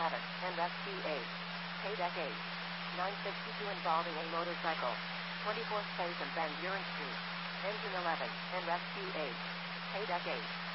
11, and rescue 8. Paydeck 8. 962 involving a motorcycle. 24th Place and Van Buren Street. Engine 11, and rescue 8. Paydeck 8.